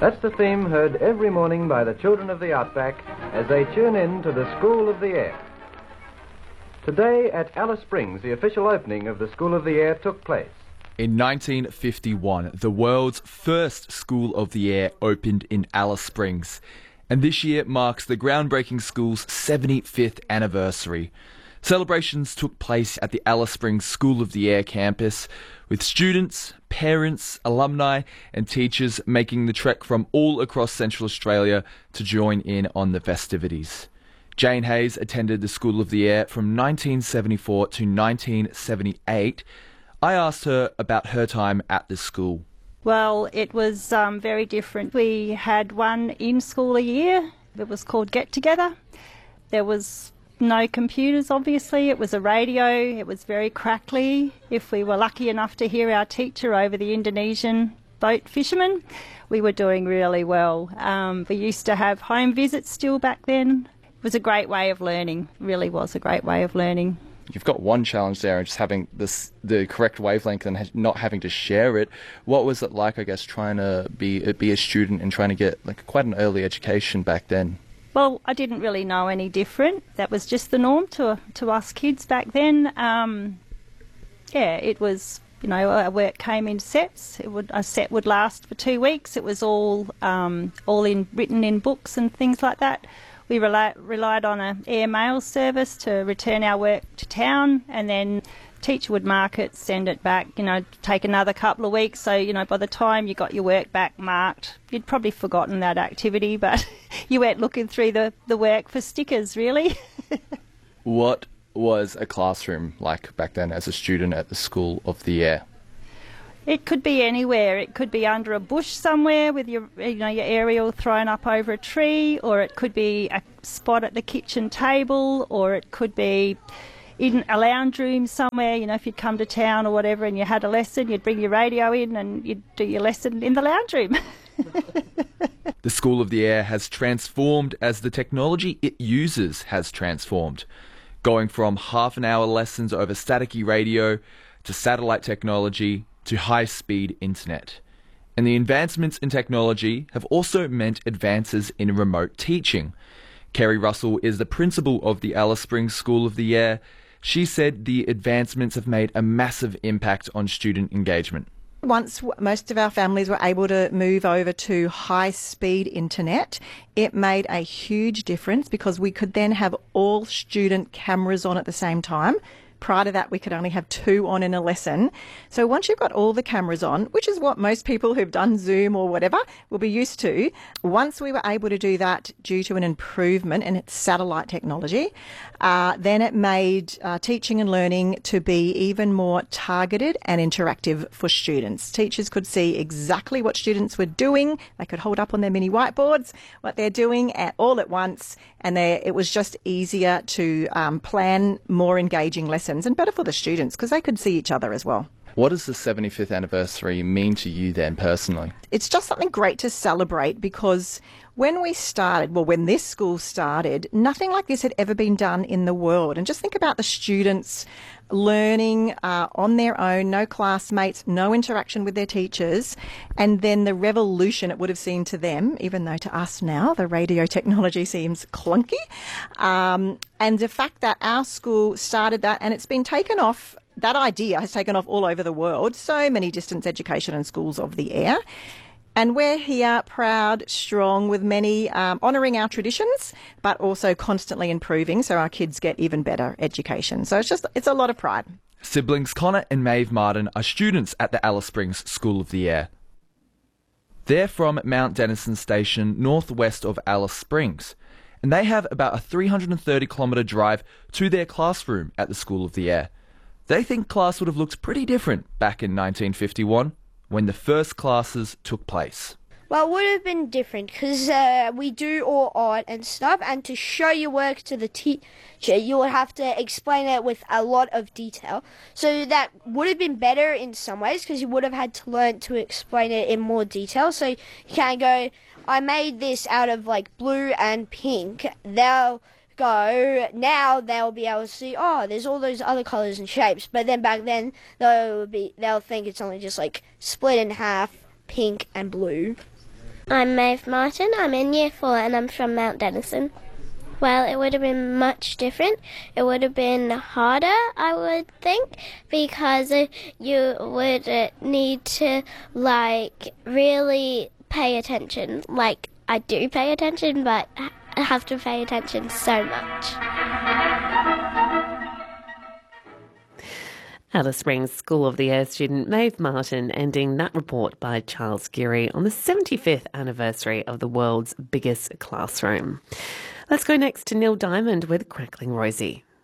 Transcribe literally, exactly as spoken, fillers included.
That's the theme heard every morning by the children of the Outback as they tune in to the School of the Air. Today at Alice Springs, the official opening of the School of the Air took place. In nineteen fifty-one, the world's first School of the Air opened in Alice Springs, and this year marks the groundbreaking school's seventy-fifth anniversary. Celebrations took place at the Alice Springs School of the Air campus, with students, parents, alumni and teachers making the trek from all across Central Australia to join in on the festivities. Jane Hayes attended the School of the Air from nineteen seventy-four to nineteen seventy-eight. I asked her about her time at the school. Well, it was um, very different. We had one in-school a year. It was called Get Together. There was no computers, obviously. It was a radio. It was very crackly. If we were lucky enough to hear our teacher over the Indonesian boat fishermen, we were doing really well. Um, we used to have home visits still back then. It was a great way of learning. It really was a great way of learning. You've got one challenge there, just having this the correct wavelength and not having to share it. What was it like, I guess, trying to be be a student and trying to get like quite an early education back then? Well, I didn't really know any different. That was just the norm to to us kids back then. Um, yeah, it was, you know, our work came in sets. It would a set would last for two weeks. It was all um, all in written in books and things like that. We rely, relied on an air mail service to return our work to town, and then teacher would mark it, send it back, you know, take another couple of weeks. So, you know, by the time you got your work back marked, you'd probably forgotten that activity, but you went looking through the, the work for stickers, really. What was a classroom like back then as a student at the School of the Air? It could be anywhere. It could be under a bush somewhere with your, you know, your aerial thrown up over a tree, or it could be a spot at the kitchen table, or it could be in a lounge room somewhere. You know, if you'd come to town or whatever and you had a lesson, you'd bring your radio in and you'd do your lesson in the lounge room. The School of the Air has transformed as the technology it uses has transformed, going from half an hour lessons over staticky radio to satellite technology to high-speed internet. And the advancements in technology have also meant advances in remote teaching. Kerry Russell is the principal of the Alice Springs School of the Air. She said the advancements have made a massive impact on student engagement. Once most of our families were able to move over to high-speed internet, it made a huge difference because we could then have all student cameras on at the same time. Prior to that, we could only have two on in a lesson. So once you've got all the cameras on, which is what most people who've done Zoom or whatever will be used to, once we were able to do that due to an improvement in its satellite technology, uh, then it made uh, teaching and learning to be even more targeted and interactive for students. Teachers could see exactly what students were doing. They could hold up on their mini whiteboards what they're doing at, all at once, and they, it was just easier to um, plan more engaging lessons and better for the students because they could see each other as well. What does the seventy-fifth anniversary mean to you then personally? It's just something great to celebrate because when we started, well, when this school started, nothing like this had ever been done in the world. And just think about the students learning uh, on their own, no classmates, no interaction with their teachers, and then the revolution it would have seemed to them, even though to us now the radio technology seems clunky. Um, and the fact that our school started that and it's been taken off, that idea has taken off all over the world, so many distance education and schools of the air. And we're here proud, strong, with many um, honouring our traditions, but also constantly improving so our kids get even better education. So it's just, it's a lot of pride. Siblings Connor and Maeve Martin are students at the Alice Springs School of the Air. They're from Mount Denison Station, northwest of Alice Springs, and they have about a three hundred thirty kilometre drive to their classroom at the School of the Air. They think class would have looked pretty different back in nineteen fifty-one when the first classes took place. Well, it would have been different because uh, we do all art and stuff, and to show your work to the teacher, you would have to explain it with a lot of detail. So that would have been better in some ways because you would have had to learn to explain it in more detail. So you can't go, I made this out of like blue and pink. They'll go, now they'll be able to see, oh, there's all those other colours and shapes. But then back then, they'll be, they'll think it's only just like split in half, pink and blue. I'm Maeve Martin, I'm in year four and I'm from Mount Denison. Well, it would have been much different. It would have been harder, I would think, because you would need to, like, really pay attention. Like, I do pay attention, but I have to pay attention so much. Alice Springs School of the Air student Maeve Martin ending that report by Charles Geary on the seventy-fifth anniversary of the world's biggest classroom. Let's go next to Neil Diamond with Crackling Rosie.